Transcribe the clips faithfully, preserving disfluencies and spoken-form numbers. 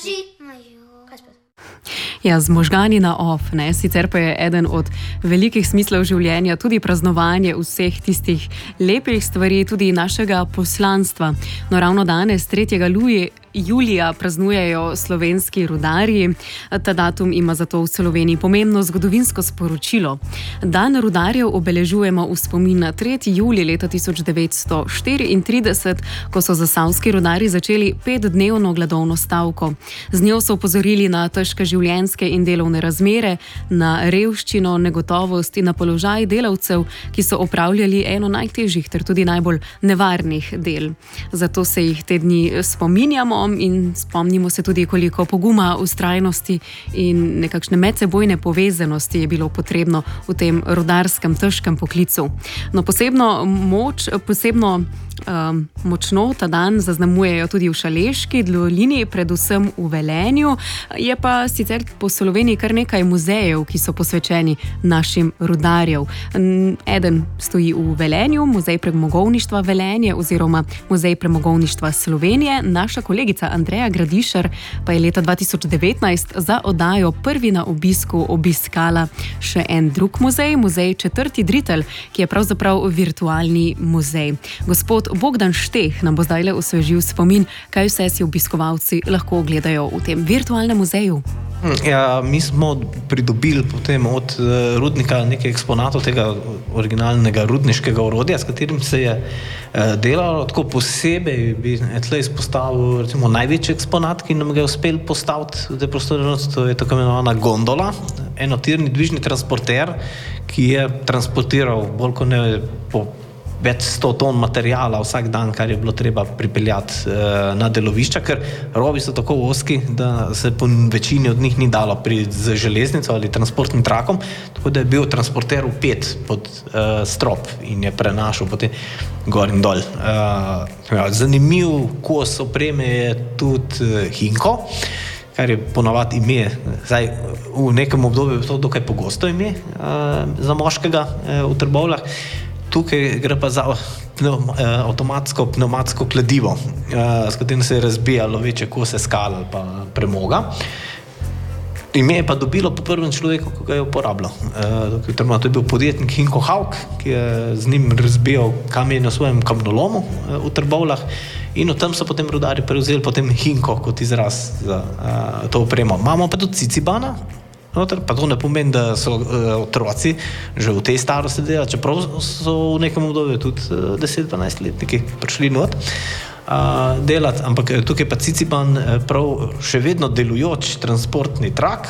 Ja, z možgani na off, ne? Sicer pa je eden od velikih smislov življenja tudi praznovanje vseh tistih lepih stvari, tudi našega poslanstva. No, ravno danes, tretjega julija, praznujejo slovenski rudarji. Ta datum ima zato v Sloveniji pomembno zgodovinsko sporočilo. Dan rudarjev obeležujemo v spomin na tretji julij leta tisoč devetsto štiriintrideset, ko so zasavski rudarji začeli petdnevno gladovno stavko. Z njo so opozorili na težke življenjske in delovne razmere, na revščino, negotovost in na položaj delavcev, ki so opravljali eno najtežjih ter tudi najbolj nevarnih del. Zato se jih te dni spominjamo in spomnimo se tudi, koliko poguma, vztrajnosti in nekakšne medsebojne povezanosti je bilo potrebno v tem rudarskem težkem poklicu. No, posebno moč, posebno Um, močno ta dan zaznamujejo tudi v Šaleški dolini, predvsem v Velenju. Je pa sicer po Sloveniji kar nekaj muzejev, ki so posvečeni našim rudarjev. Eden stoji v Velenju, Muzej premogovništva Velenje oziroma Muzej premogovništva Slovenije. Naša kolegica Andreja Gradišar pa je leta dva tisoč devetnajst za oddajo Prvi na obisku obiskala še en drug muzej, muzej Četrti Dritelj, ki je pravzaprav virtualni muzej. Gospod Bogdan Šteh nam bo zdajle osvežil spomin, kaj vse si obiskovalci lahko ogledajo v tem virtualnem muzeju. Ja, mi smo pridobili potem od rudnika nekaj eksponatov tega originalnega rudniškega orodja, s katerim se je delalo. Tako posebej bi tle izpostavil recimo največji eksponat, ki nam ga je uspel postaviti v tej prostornosti, to je tako imenovana gondola, enotirni dvižni transporter, ki je transportiral bolj kot ne po več sto ton materijala vsak dan, kar je bilo treba pripeljati e, na delovišča, ker rovi so tako ozki, da se po večini od njih ni dalo priti z železnico ali transportnim trakom, tako da je bil transporter vpet pod e, strop in je prenašal potem gor in dol. E, ja, zanimiv kos opreme je tudi e, Hinko, kar je ponavadi ime, zdaj v nekem obdobju je to dokaj pogosto ime e, za moškega e, v Trbovljah. Tukaj gre pa za pneum, eh, avtomatsko pneumatsko kladivo, eh, s katerim se je razbijalo večje kose skal ali pa premoga. Ime je pa dobilo po prvem človeku, ko ga je uporabljal. Eh, to je bil podjetnik Hinko Hauk, ki je z njim razbijal kamenje na svojem kamnolomu eh, v Trbovljah, in v tem so potem rudarji prevzeli potem Hinko kot izraz za eh, to opremo. Imamo pa tudi Cicibana, noter, pa to ne pomeni, da so uh, otroci že v tej starosti delali, čeprav so v nekem obdobju tudi uh, deset dvanajst letniki prišli not uh, delati, ampak tukaj pa Ciciban uh, prav še vedno delujoč transportni trak,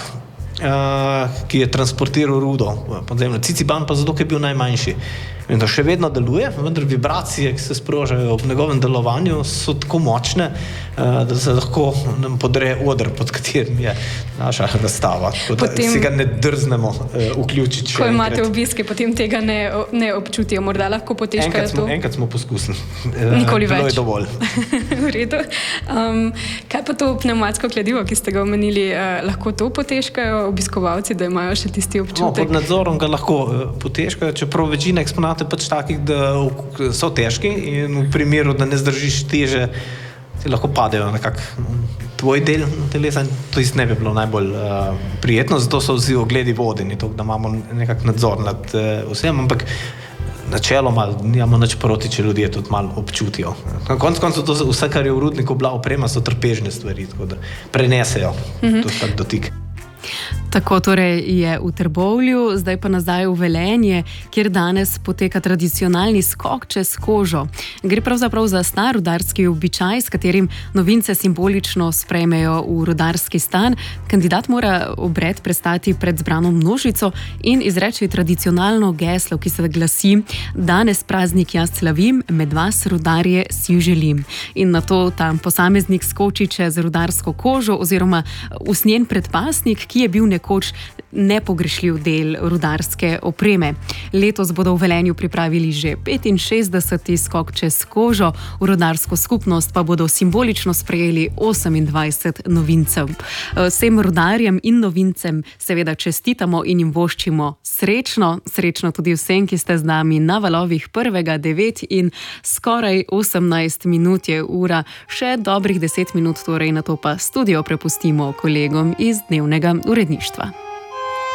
uh, ki je transportiral rudo podzemno. Ciciban pa zato, ker je bil najmanjši. In to še vedno deluje, vendar vibracije, ki se sprožajo ob njegovem delovanju, so tako močne, da se lahko nam podre oder, pod katerim je naša razstava. Potem, si ga ne drznemo vključiti. Ko imate obiske, potem tega ne, ne občutijo, morda lahko poteškajo enkrat smo, to? Enkrat smo poskusili. Nikoli več. Bilo je dovolj. V redu. Um, kaj pa to pneumatsko kladivo, ki ste ga omenili, eh, lahko to poteškajo obiskovalci, da imajo še tisti občutek? No, pod nadzorom ga lahko eh, poteškajo, čeprav večina eksponatov pač takih, da so težki in v primeru, da ne zdržiš teže, ti lahko padejo nekak tvoj del telesa in to ne bi bilo najbolj uh, prijetno, zato so vsi ogledi vodeni, to, da imamo nekak nadzor nad uh, vsem, ampak načeloma nimamo nič proti, če ljudje tudi malo občutijo. Na koncu koncu to vse, kar je v rudniku bila oprema, so trpežne stvari, tako da prenesejo mm-hmm. to tak dotik. Tako torej je v Trbovlju, zdaj pa nazaj v Velenje, kjer danes poteka tradicionalni skok čez kožo. Gre pravzaprav za star rudarski običaj, s katerim novince simbolično sprejmejo v rudarski stan. Kandidat mora obred prestati pred zbrano množico in izreči tradicionalno geslo, ki se glasi: danes praznik jaz slavim, med vas rudarje si želim. In nato tam posameznik skoči čez rudarsko kožo oziroma usnjen predpasnik, ki je bil nekoč rekoč nepogrešljiv del rudarske opreme. Letos bodo v Velenju pripravili že petinšestdeseti skok čez kožo, v rudarsko skupnost pa bodo simbolično sprejeli osemindvajset novincev. Vsem rudarjem in novincem seveda čestitamo in jim voščimo srečno, srečno tudi vsem, ki ste z nami na valovih prvega devet in skoraj osemnajst minut je ura, še dobrih deset minut, torej na to pa studio prepustimo kolegom iz dnevnega uredništva.